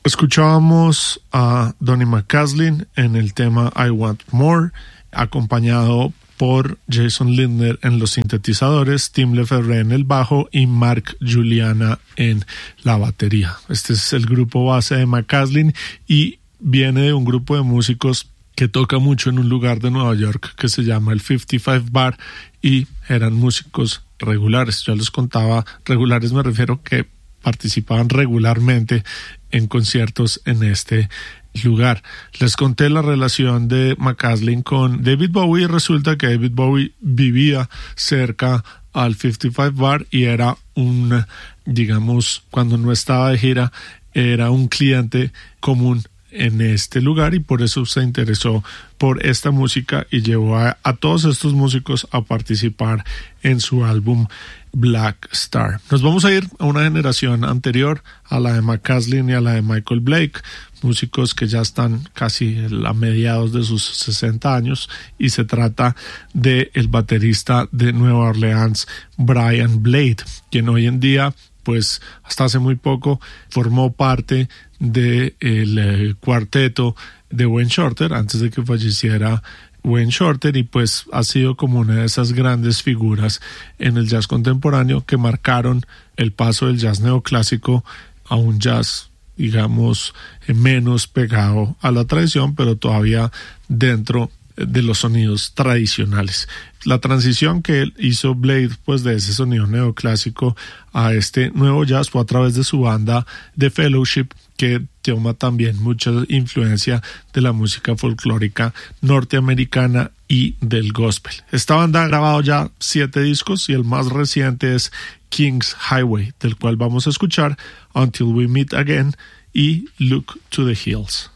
Escuchábamos a Donny McCaslin en el tema I Want More, acompañado por Jason Lindner en los sintetizadores, Tim Lefebvre en el bajo y Mark Juliana en la batería. Este es el grupo base de McCaslin y viene de un grupo de músicos que toca mucho en un lugar de Nueva York que se llama el 55 Bar y eran músicos regulares. Yo les contaba regulares, me refiero que participaban regularmente en conciertos en este lugar. Les conté la relación de McCaslin con David Bowie y resulta que David Bowie vivía cerca al 55 Bar y era digamos, cuando no estaba de gira, era un cliente común en este lugar y por eso se interesó por esta música y llevó a todos estos músicos a participar en su álbum Black Star. Nos vamos a ir a una generación anterior, a la de McCaslin y a la de Michael Blake, músicos que ya están casi a mediados de sus 60 años y se trata de el baterista de Nueva Orleans, Brian Blade, quien hoy en día, pues hasta hace muy poco, formó parte del cuarteto de Wayne Shorter antes de que falleciera Wayne Shorter y pues ha sido como una de esas grandes figuras en el jazz contemporáneo que marcaron el paso del jazz neoclásico a un jazz, digamos, menos pegado a la tradición, pero todavía dentro de los sonidos tradicionales. La transición que hizo Blade pues de ese sonido neoclásico a este nuevo jazz fue a través de su banda The Fellowship, que toma también mucha influencia de la música folclórica norteamericana y del gospel. Esta banda ha grabado ya 7 discos y el más reciente es King's Highway, del cual vamos a escuchar Until We Meet Again y Look to the Hills.